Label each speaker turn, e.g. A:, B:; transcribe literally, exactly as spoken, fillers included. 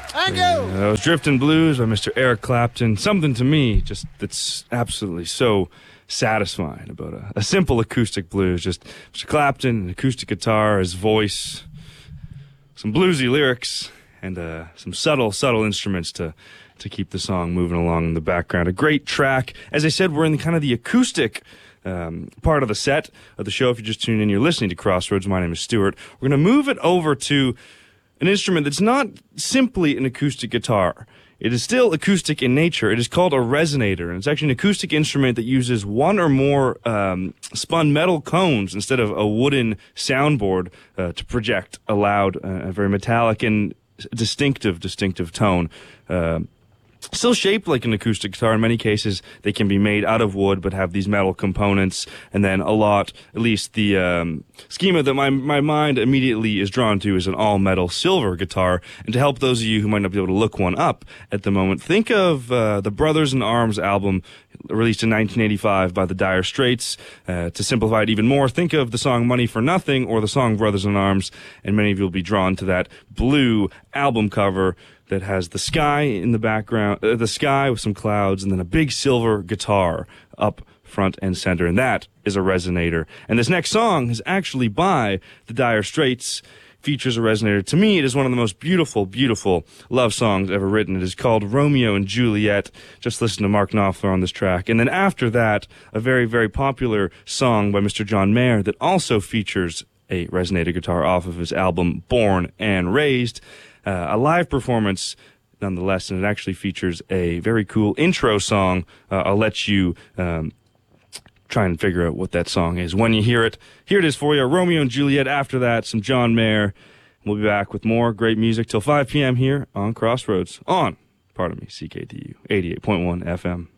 A: Thank you.
B: Uh, that was Driftin' Blues by Mister Eric Clapton. Something to me just that's absolutely so satisfying about a, a simple acoustic blues. Just Mister Clapton, an acoustic guitar, his voice, some bluesy lyrics, and uh, some subtle, subtle instruments to to keep the song moving along in the background. A great track. As I said, we're in the kind of the acoustic um, part of the set of the show. If you're just tuning in, you're listening to Crossroads. My name is Stuart. We're going to move it over to an instrument that's not simply an acoustic guitar. It is still acoustic in nature. It is called a resonator, and it's actually an acoustic instrument that uses one or more um, spun metal cones instead of a wooden soundboard uh, to project a loud, uh, very metallic and distinctive, distinctive tone. Uh, Still shaped like an acoustic guitar. In many cases, they can be made out of wood, but have these metal components. And then a lot, at least the um, schema that my my mind immediately is drawn to is an all-metal silver guitar. And to help those of you who might not be able to look one up at the moment, think of uh, the Brothers in Arms album released in nineteen eighty-five by the Dire Straits. Uh, to simplify it even more, think of the song Money for Nothing or the song Brothers in Arms, and many of you will be drawn to that blue album cover that has the sky in the background, uh, the sky with some clouds, and then a big silver guitar up front and center, and that is a resonator. And this next song is actually by the Dire Straits, features a resonator. To me, it is one of the most beautiful, beautiful love songs ever written. It is called Romeo and Juliet. Just listen to Mark Knopfler on this track. And then after that, a very, very popular song by Mister John Mayer that also features a resonator guitar off of his album Born and Raised. Uh, a live performance, nonetheless, and it actually features a very cool intro song. Uh, I'll let you um, try and figure out what that song is when you hear it. Here it is for you, Romeo and Juliet. After that, some John Mayer. We'll be back with more great music till five p.m. here on Crossroads on, pardon me, C K D U eighty-eight point one F M.